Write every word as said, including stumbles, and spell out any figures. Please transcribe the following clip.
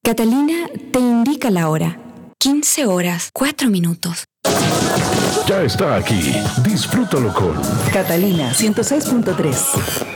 Catalina te indica la hora. quince horas, cuatro minutos. Ya está aquí. Disfrútalo con Catalina ciento seis punto tres.